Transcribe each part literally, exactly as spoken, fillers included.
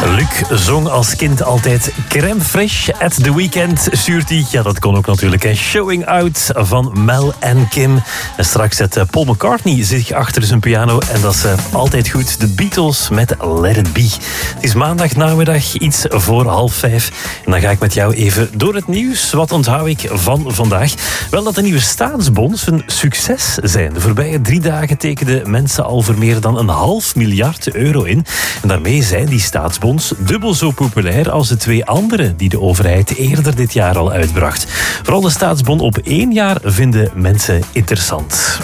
Luc zong als kind altijd crème fraîche. At the Weekend stuurt hij, ja dat kon ook natuurlijk, hè. Showing Out van Mel en Kim. En straks zet Paul McCartney zich achter zijn piano. En dat is uh, altijd goed. De Beatles met Let It Be. Het is maandag namiddag, iets voor half vijf. En dan ga ik met jou even door het nieuws. Wat onthoud ik van vandaag? Wel dat de nieuwe staatsbonds een succes zijn. De voorbije drie dagen tekenden mensen al voor meer dan een half miljard euro in. En daarmee zijn die staatsbonds dubbel zo populair als de twee andere die de overheid eerder dit jaar al uitbracht. Vooral de staatsbon op één jaar vinden mensen interessant.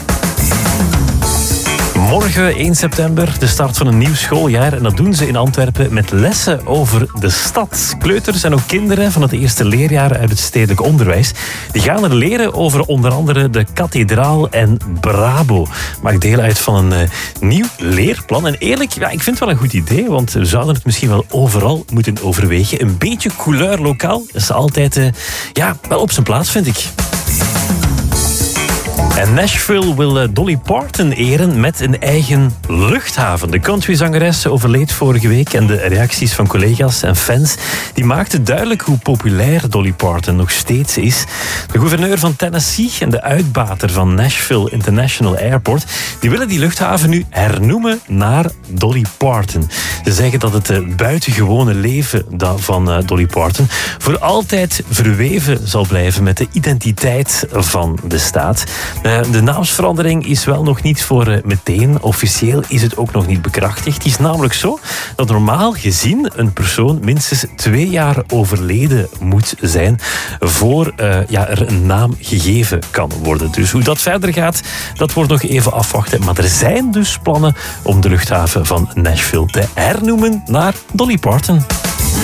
Morgen, één september, de start van een nieuw schooljaar. En dat doen ze in Antwerpen met lessen over de stad. Kleuters en ook kinderen van het eerste leerjaar uit het stedelijk onderwijs. Die gaan er leren over onder andere de kathedraal en Brabo. Maakt deel uit van een uh, nieuw leerplan. En eerlijk, ja, ik vind het wel een goed idee. Want we zouden het misschien wel overal moeten overwegen. Een beetje couleur lokaal is altijd uh, ja, wel op zijn plaats, vind ik. En Nashville wil Dolly Parton eren met een eigen luchthaven. De countryzangeres overleed vorige week en de reacties van collega's en fans die maakten duidelijk hoe populair Dolly Parton nog steeds is. De gouverneur van Tennessee en de uitbater van Nashville International Airport die willen die luchthaven nu hernoemen naar Dolly Parton. Ze zeggen dat het buitengewone leven van Dolly Parton voor altijd verweven zal blijven met de identiteit van de staat. De naamsverandering is wel nog niet voor meteen. Officieel is het ook nog niet bekrachtigd. Het is namelijk zo dat normaal gezien een persoon minstens twee jaar overleden moet zijn voor uh, ja, er een naam gegeven kan worden. Dus hoe dat verder gaat, dat wordt nog even afwachten. Maar er zijn dus plannen om de luchthaven van Nashville te hernoemen naar Dolly Parton.